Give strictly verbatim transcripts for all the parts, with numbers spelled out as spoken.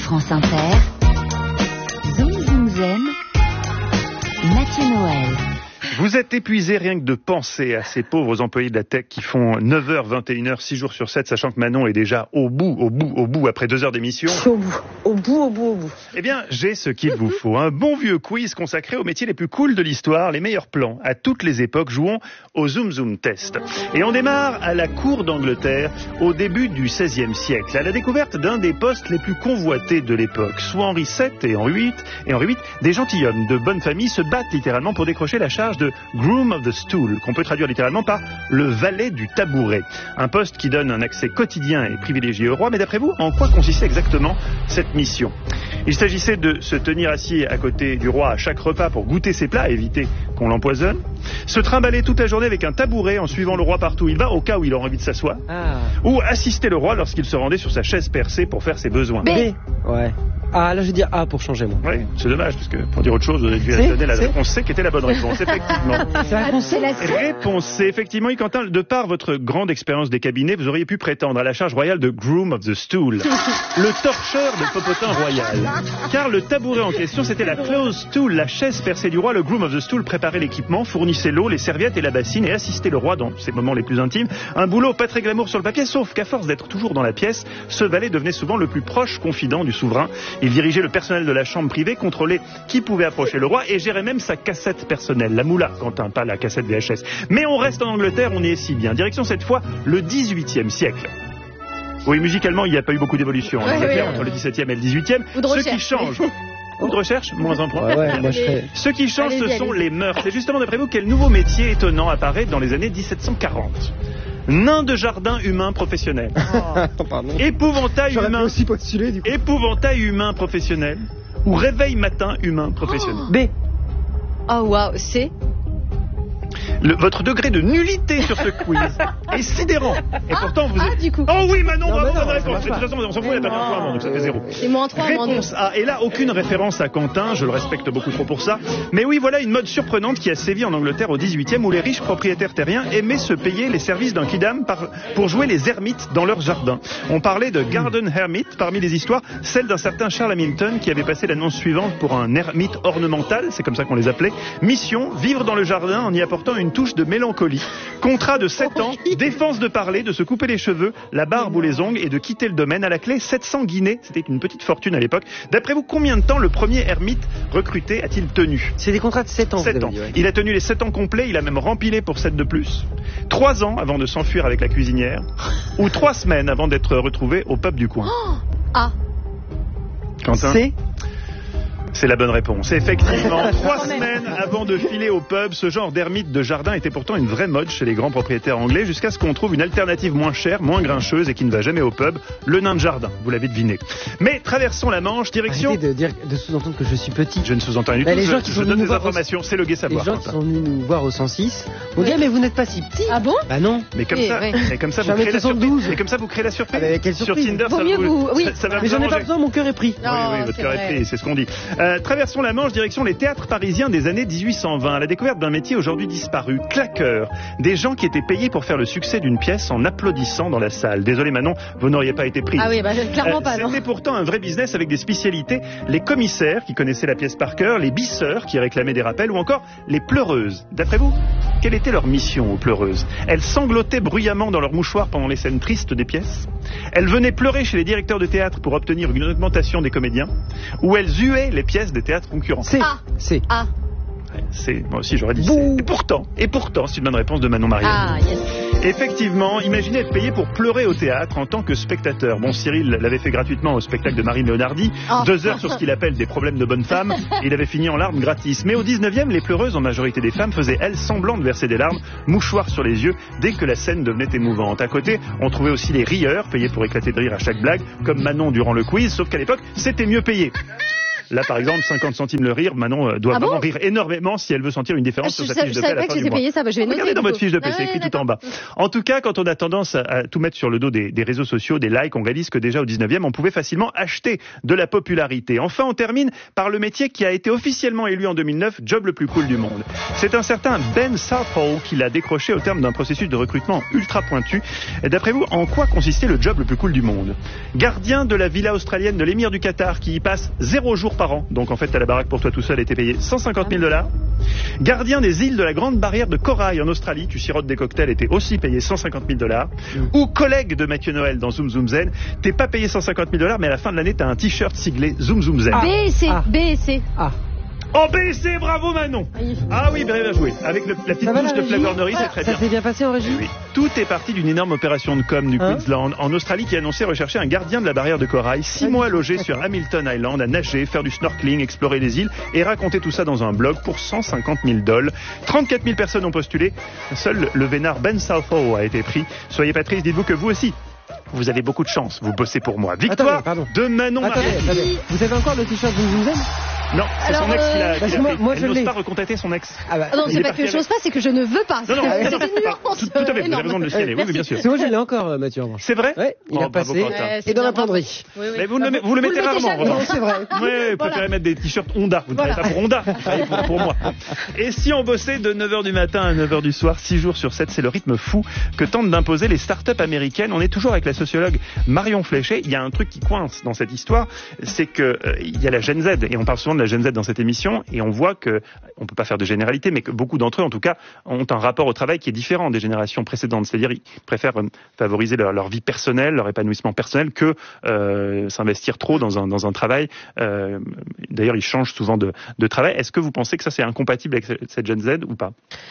France Inter, Zoom Zoom Zen, Mathieu Noël. Vous êtes épuisé rien que de penser à ces pauvres employés de la tech qui font neuf heures, vingt et une heures, six jours sur sept, sachant que Manon est déjà au bout, au bout, au bout, après deux heures d'émission. Au bout, au bout, au bout, au bout. Eh bien, j'ai ce qu'il vous faut. Un bon vieux quiz consacré aux métiers les plus cools de l'histoire, les meilleurs plans. À toutes les époques, jouons au Zoom Zoom Test. Et on démarre à la cour d'Angleterre, au début du seizième siècle, à la découverte d'un des postes les plus convoités de l'époque. Sous Henri sept et Henri huit, et Henri huit, des gentilshommes de bonne famille se battent littéralement pour décrocher la charge de Groom of the Stool, qu'on peut traduire littéralement par le valet du tabouret. Un poste qui donne un accès quotidien et privilégié au roi. Mais d'après vous, en quoi consistait exactement cette mission ? Il s'agissait de se tenir assis à côté du roi à chaque repas pour goûter ses plats et éviter qu'on l'empoisonne. Se trimballer toute la journée avec un tabouret en suivant le roi partout où il va, au cas où il aura envie de s'asseoir. Ah. Ou assister le roi lorsqu'il se rendait sur sa chaise percée pour faire ses besoins. B. Ouais. Ah, là je vais dire A pour changer, moi. Oui, c'est dommage, parce que pour dire autre chose, vous avez dû donner la réponse C qui était la bonne réponse, effectivement. C'est la réponse C. Réponse C, effectivement, et Quentin, de par votre grande expérience des cabinets, vous auriez pu prétendre à la charge royale de Groom of the Stool, le torcheur de popotin royal. Car le tabouret en question, c'était la closed stool, la chaise percée du roi. Le Groom of the Stool préparait l'équipement, fournissait l'eau, les serviettes et la bassine et assistait le roi dans ses moments les plus intimes. Un boulot pas très glamour sur le papier, sauf qu'à force d'être toujours dans la pièce, ce valet devenait souvent le plus proche confident du souverain. Il dirigeait le personnel de la chambre privée, contrôlait qui pouvait approcher le roi et gérait même sa cassette personnelle, la moula, Quentin, pas la cassette V H S. Mais on reste en Angleterre, on y est si bien. Direction cette fois le dix-huitième siècle. Oui, musicalement, il n'y a pas eu beaucoup d'évolution en ouais, Angleterre ouais, entre le dix-septième et le dix-huitième. Ce qui change... Ou de recherche, moins un point. Ouais, ouais, moi je serais... Ce qui change, ce sont les mœurs. C'est justement, d'après vous, quel nouveau métier étonnant apparaît dans les années dix-sept cent quarante ? Nain de jardin humain professionnel. Oh. Pardon. Épouvantail J'aurais humain. aussi postulé, du coup. Épouvantail humain professionnel. Ou réveil matin humain professionnel. Oh. B. Oh waouh, C. Le, votre degré de nullité sur ce quiz est sidérant. Et pourtant, vous ah, êtes... du coup. Oh oui, Manon, non, bravo, non, bonne réponse. De toute façon, on s'en fout, il n'y a pas de point avant, donc ça fait zéro. C'est moins trois, moins deux. Réponse A. Et là, aucune référence à Quentin, je le respecte beaucoup trop pour ça. Mais oui, voilà une mode surprenante qui a sévi en Angleterre au dix-huitième, où les riches propriétaires terriens aimaient se payer les services d'un quidam par, pour jouer les ermites dans leur jardin. On parlait de garden hermit parmi les histoires, celle d'un certain Charles Hamilton qui avait passé l'annonce suivante pour un ermite ornemental, c'est comme ça qu'on les appelait. Mission, vivre dans le jardin en y apportant une touche de mélancolie. Contrat de sept ans, défense de parler, de se couper les cheveux, la barbe ou les ongles et de quitter le domaine. À la clé, sept cents guinées. C'était une petite fortune à l'époque. D'après vous, combien de temps le premier ermite recruté a-t-il tenu ? C'est des contrats de sept ans. sept ans. Dit, ouais. Il a tenu les sept ans complets, il a même rempilé pour sept de plus. trois ans avant de s'enfuir avec la cuisinière. Ou trois semaines avant d'être retrouvé au pub du coin. Oh. A. Quentin ? C. C'est la bonne réponse. Effectivement, trois semaines avant de filer au pub, ce genre d'ermite de jardin était pourtant une vraie mode chez les grands propriétaires anglais, jusqu'à ce qu'on trouve une alternative moins chère, moins grincheuse et qui ne va jamais au pub, le nain de jardin. Vous l'avez deviné. Mais traversons la Manche, direction... Arrêtez de, dire, de sous-entendre que je suis petit. Je ne sous-entends rien du Bah, tout. les gens je qui je sont donne venus des nous voir informations, au... c'est le gai savoir. Les gens qui Quentin. sont venus nous voir au cent six on dit, mais vous n'êtes pas si petit. Ah bon ? Bah non. Mais comme Oui, ça, oui. mais comme ça, Je vous suis créez la un mètre soixante-douze. surprise. Et comme ça, vous créez la surprise. Ah bah, quelle Sur surprise. Tinder, Vaut ça mieux vous, vous- oui. ça, ça va Mais vous j'en ai pas arranger. besoin, mon cœur est pris. Oui, oui, votre c'est cœur est vrai. pris, c'est ce qu'on dit. Euh, traversons la Manche, direction les théâtres parisiens des années dix-huit cent vingt, à la découverte d'un métier aujourd'hui disparu, claqueur. Des gens qui étaient payés pour faire le succès d'une pièce en applaudissant dans la salle. Désolé Manon, vous n'auriez pas été pris. Ah oui, bah clairement Euh, pas, non. C'était pourtant un vrai business avec des spécialités. Les commissaires qui connaissaient la pièce par cœur, les bisseurs qui réclamaient des rappels ou encore les pleureuses. D'après vous, quelle était leur mission aux pleureuses ? Elles sanglotaient bruyamment dans leurs mouchoirs pendant les scènes tristes des pièces ? Elles venaient pleurer chez les directeurs de théâtre pour obtenir une augmentation des comédiens ? Ou elles huaient les pièces des théâtres concurrents ? C. A. C. A. C'est, moi aussi j'aurais dit Bouh. C. Et pourtant, et pourtant, c'est une bonne réponse de Manon Marielle. Ah, yes. Effectivement, imaginez être payé pour pleurer au théâtre en tant que spectateur. Bon, Cyril l'avait fait gratuitement au spectacle de Marine Leonardi. Oh. Deux heures sur ce qu'il appelle des problèmes de bonne femme. Il avait fini en larmes gratis. Mais au dix-neuvième, les pleureuses, en majorité des femmes, faisaient, elles, semblant de verser des larmes, mouchoirs sur les yeux, dès que la scène devenait émouvante. À côté, on trouvait aussi les rieurs, payés pour éclater de rire à chaque blague, comme Manon durant le quiz, sauf qu'à l'époque, c'était mieux payé. Là, par exemple, cinquante centimes le rire, Manon euh, doit Ah vraiment bon rire énormément si elle veut sentir une Ah, différence je sur sa sais- fiche je de paie à savais la pas fin que du j'étais mois. payé ça. Bah, je vais noter. Regardez dans du votre coup. fiche de paie, Ah c'est ouais, écrit tout en d'accord. bas. En tout cas, quand on a tendance à, à tout mettre sur le dos des, des réseaux sociaux, des likes, on réalise que déjà au dix-neuvième, on pouvait facilement acheter de la popularité. Enfin, on termine par le métier qui a été officiellement élu en deux mille neuf job le plus cool du monde. C'est un certain Ben Southall qui l'a décroché au terme d'un processus de recrutement ultra pointu. Et d'après vous, en quoi consistait le job le plus cool du monde? Gardien de la villa australienne de l'émir du Qatar qui y passe zéro jour par an. Donc en fait, t'as la baraque pour toi tout seul et t'es payé cent cinquante mille dollars. Gardien des îles de la Grande Barrière de Corail en Australie, tu sirotes des cocktails et t'es aussi payé cent cinquante mille dollars. Mm. Ou collègue de Mathieu Noël dans Zoom Zoom Zen, t'es pas payé cent cinquante mille dollars, mais à la fin de l'année, t'as un t-shirt siglé Zoom Zoom Zen. B et C, Ah. B et C. Ah. Oh, B et C, bravo Manon. Oui. Ah oui, bien, bien joué. Avec le- la petite Ça va, touche la de régie flagornerie, c'est très Ça bien. s'est bien passé en régie? Eh oui. Tout est parti d'une énorme opération de com du Hein Queensland en Australie qui annonçait rechercher un gardien de la barrière de corail, six mois logé sur Hamilton Island, à nager, faire du snorkeling, explorer les îles et raconter tout ça dans un blog pour cent cinquante mille dollars. trente-quatre mille personnes ont postulé. Seul le vénard Ben Southall a été pris. Soyez Patrice, dites-vous que vous aussi, vous avez beaucoup de chance. Vous bossez pour moi. Victoire Attendez, pardon. de Manon Attendez, Marais. attendez. Vous avez encore le t-shirt Zoom Zoom Zen? Non, c'est Alors, son ex qui l'a euh, qui parce l'a que moi- pris. moi, je Elle n'ose l'ai. pas recontacter son ex. Ah bah, Ah non, Il c'est est pas parti que je chose avec. pas, c'est que je ne veux pas. Non, non, C'est non, non, une nuance, tout, tout à fait, vous avez énorme. raison de le signaler. Oui, oui, bien sûr. c'est moi, je l'ai encore, euh, Mathieu, en revanche. C'est vrai? Ouais, il Oh, a bravo, passé. Quentin. Ouais, c'est Et dans bien, la bravo. penderie. Oui, oui. Mais vous, ne le, met- vous le Vous mettez le mettez rarement. jamais. en Non, revanche. c'est vrai. Ouais, vous Voilà. préférez mettre des t-shirts Honda. Vous ne Voilà. travaillez pas pour Honda, vous travaillez pour, pour moi. Et si on bossait de neuf heures du matin à neuf heures du soir, six jours sur sept, c'est le rythme fou que tentent d'imposer les startups américaines. On est toujours avec la sociologue Marion Fléché. Il y a un truc qui coince dans cette histoire, c'est que euh, il y a la Gen Z, et on parle souvent de la Gen Z dans cette émission, et on voit que, on peut pas faire de généralité, mais que beaucoup d'entre eux, en tout cas, ont un rapport au travail qui est différent des générations précédentes. C'est-à-dire, ils préfèrent euh, favoriser leur, leur vie personnelle, leur épanouissement personnel, que euh, s'investir trop dans un, dans un travail. Euh, d'ailleurs, ils changent souvent de, de travail. Est-ce que vous pensez que ça, c'est incompatible avec cette Gen Z ou pas?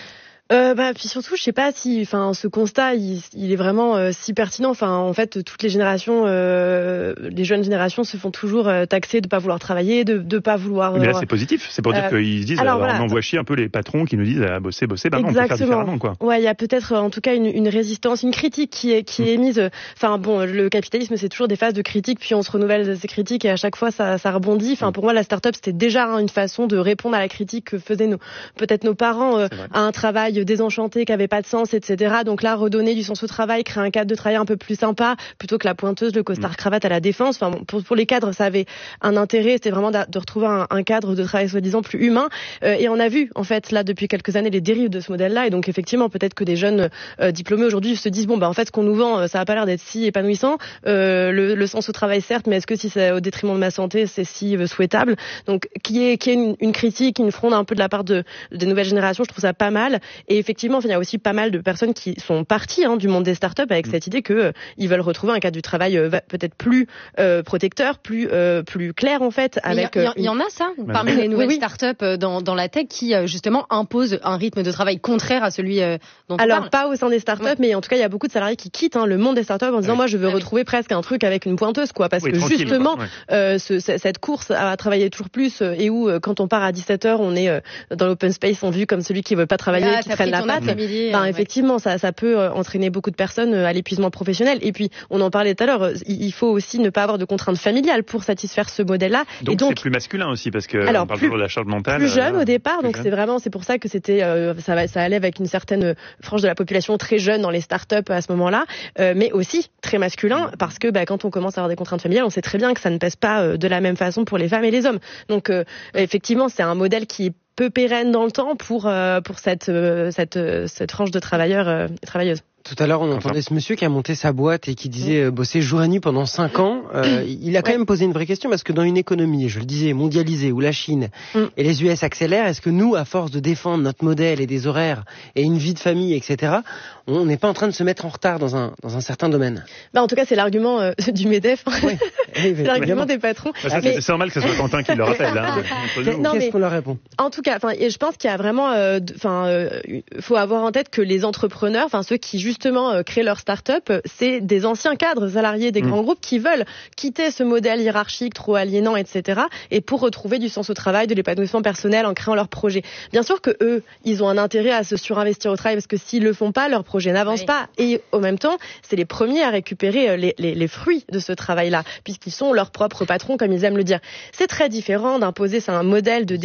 Euh, bah puis surtout, je sais pas si, enfin, ce constat, il, il est vraiment euh, si pertinent. Enfin, en fait, toutes les générations, euh, les jeunes générations se font toujours euh, taxer de pas vouloir travailler, de de pas vouloir. Mais là, euh, c'est positif. C'est pour dire euh, qu'ils se disent, alors, alors, voilà. on envoie chier un peu les patrons qui nous disent, ah, bosser, bosser. Ben non, on peut faire différemment, quoi. Ouais, il y a peut-être, en tout cas, une, une résistance, une critique qui est qui est émise. Enfin, bon, le capitalisme, c'est toujours des phases de critique, puis on se renouvelle ces critiques et à chaque fois, ça ça rebondit. Enfin, pour moi, la start-up, c'était déjà hein, une façon de répondre à la critique que faisaient nos peut-être nos parents euh, à un travail désenchanté qui avait pas de sens, et cetera. Donc là, redonner du sens au travail, créer un cadre de travail un peu plus sympa, plutôt que la pointeuse, le costard cravate à la défense. Enfin, bon, pour, pour les cadres, ça avait un intérêt, c'était vraiment de, de retrouver un, un cadre de travail soi-disant plus humain. Euh, et on a vu, en fait, là, depuis quelques années, les dérives de ce modèle-là. Et donc, effectivement, peut-être que des jeunes euh, diplômés aujourd'hui se disent, bon, bah, en fait, ce qu'on nous vend, ça a pas l'air d'être si épanouissant. Euh, le, le sens au travail, certes, mais est-ce que si c'est au détriment de ma santé, c'est si euh, souhaitable? Donc, qui est, qui est une, une critique, une fronde un peu de la part de, des nouvelles générations, je trouve ça pas mal. Et effectivement, il y a aussi pas mal de personnes qui sont parties hein, du monde des startups avec cette idée que euh, ils veulent retrouver un cadre du travail euh, peut-être plus euh, protecteur, plus euh, plus clair en fait. Avec Il y, euh, il y en a ça Bah, parmi oui. les nouvelles Oui, oui. startups dans dans la tech qui euh, justement imposent un rythme de travail contraire à celui euh, dont on Alors parle. pas au sein des startups, Ouais. mais en tout cas il y a beaucoup de salariés qui quittent hein, le monde des startups en disant Oui. moi je veux Ah oui. retrouver presque un truc avec une pointeuse quoi, parce Oui, que tranquille, justement quoi. Ouais. euh, ce, ce- cette course à travailler toujours plus euh, et où euh, quand on part à dix-sept heures on est euh, dans l'open space on vu comme celui qui veut pas travailler, Ah, qui t'as traîne pris la ton patte. après-midi, Ben, euh, ouais. effectivement, ça, ça peut euh, entraîner beaucoup de personnes euh, à l'épuisement professionnel. Et puis, on en parlait tout à l'heure, euh, il il faut aussi ne pas avoir de contraintes familiales pour satisfaire ce modèle-là. Donc, et donc, c'est plus masculin aussi, parce que Alors, on parle plus- toujours de la charge mentale. plus jeune euh, au départ, plus donc jeune. c'est vraiment, c'est pour ça que c'était, euh, ça, va- ça allait avec une certaine frange de la population très jeune dans les startups à ce moment-là, euh, mais aussi très masculin, parce que bah, quand on commence à avoir des contraintes familiales, on sait très bien que ça ne pèse pas euh, de la même façon pour les femmes et les hommes. Donc, euh, effectivement, c'est un modèle qui est peu pérenne dans le temps pour euh, pour cette euh, cette euh, cette frange de travailleurs euh, et travailleuses. Tout à l'heure, on Enfin. entendait ce monsieur qui a monté sa boîte et qui disait euh, bosser jour et nuit pendant cinq ans. Euh, il a quand Ouais. même posé une vraie question parce que dans une économie, je le disais, mondialisée, où la Chine Mm. et les U S accélèrent, est-ce que nous, à force de défendre notre modèle et des horaires et une vie de famille, et cetera, on n'est pas en train de se mettre en retard dans un dans un certain domaine? Bah, en tout cas, c'est l'argument euh, du MEDEF. Oui, C'est l'argument des patrons. Bah, ça, Mais- c'est c'est normal que ce soit Quentin qui le rappelle. Hein, entre nous. Non, Qu'est-ce mais- qu'on leur répond? En tout cas, enfin, et je pense qu'il y a vraiment, enfin, euh, faut avoir en tête que les entrepreneurs, enfin ceux qui justement euh, créent leur start-up, c'est des anciens cadres salariés des mmh. grands groupes qui veulent quitter ce modèle hiérarchique trop aliénant, et cetera. Et pour retrouver du sens au travail, de l'épanouissement personnel en créant leur projet. Bien sûr que eux, ils ont un intérêt à se surinvestir au travail parce que s'ils le font pas, leur projet n'avance oui. pas. Et au même temps, c'est les premiers à récupérer les, les, les fruits de ce travail-là, puisqu'ils sont leurs propres patrons, comme ils aiment le dire. C'est très différent d'imposer c'est un modèle de